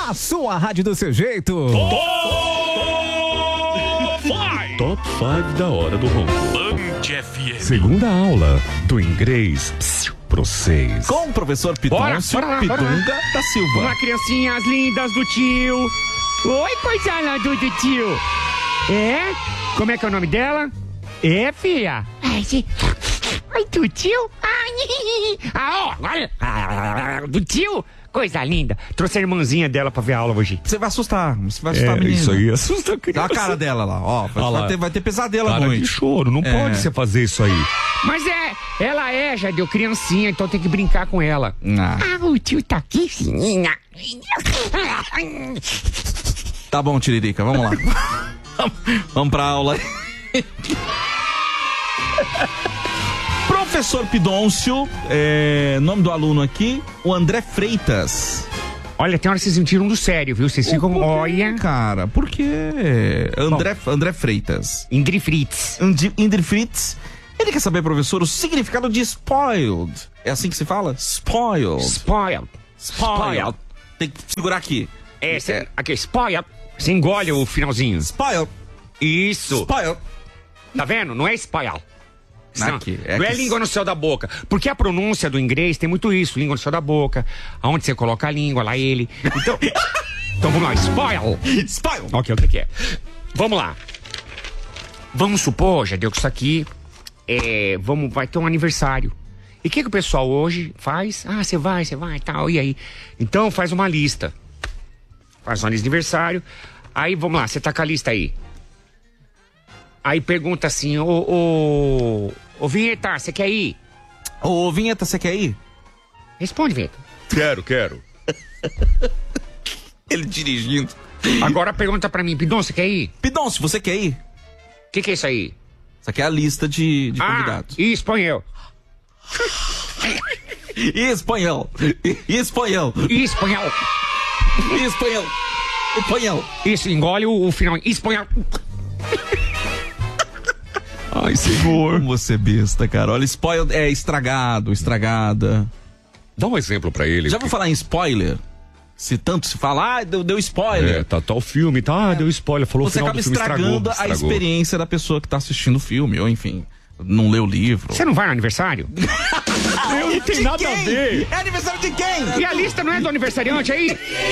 A sua rádio do seu jeito. Top 5 da hora do ronco. Band FM. Segunda aula do inglês pro 6. Com o professor Pidoncio Bora lá. Pidunga da Silva. Olá, criancinhas lindas do tio. Oi, coisa lá do tio. É? Como é que é o nome dela? É, filha? Ai, do tio? Do tio? Coisa linda. Trouxe a irmãzinha dela pra ver a aula hoje. Você vai assustar a menina. Isso aí assusta a Dá criança. a cara dela lá, ó. lá. Vai ter pesadelo à Cara de noite. choro, não pode você fazer isso aí. Mas ela já deu criancinha, então tem que brincar com ela. O tio tá aqui, fininha. Tá bom, Tiririca, vamos lá. Vamos pra aula. Professor Pidoncio, nome do aluno aqui, o André Freitas. Olha, tem hora que vocês me tiram do sério, viu? Vocês ficam, olha... Cara, por quê? André Freitas. Indri Fritz. Indri Fritz. Ele quer saber, professor, o significado de spoiled. É assim que se fala? Spoiled. Spoiled. Tem que segurar aqui. Aqui, spoiled. Você engole o finalzinho. Spoiled. Isso. Spoiled. Tá vendo? Não é spoiled. Não, Aqui, não é língua no céu da boca. Porque a pronúncia do inglês tem muito isso. Língua no céu da boca. Aonde você coloca a língua, lá ele. Então vamos lá. Spoil. Ok, o que é? Vamos lá. Vamos supor, já deu que isso aqui vai ter um aniversário. E o que o pessoal hoje faz? Você vai, tal, e aí? Então faz uma lista. Faz uma lista de aniversário. Aí vamos lá, você tá com a lista aí. Aí pergunta assim, ô Vinheta, você quer ir? Ô Vinheta, você quer ir? Responde, Vinheta. Quero. Ele dirigindo. Agora pergunta pra mim, Pidon, você quer ir? Pidoncio, você quer ir? O que é isso aí? Isso aqui é a lista de convidados. E espanhol. E espanhol. Isso, engole o final. Espanhol. Ai, senhor. Como você é besta, cara. Olha, spoiled é estragado, estragada. Dá um exemplo pra ele. Já vou falar em spoiler? Se tanto se fala, deu spoiler. Tá o filme, deu spoiler. Falou Você o final acaba do filme, estragando a experiência da pessoa que tá assistindo o filme, ou enfim, não leu o livro. Você não vai no aniversário? Não tem nada a ver. É aniversário de quem? E a lista não é do aniversariante aí?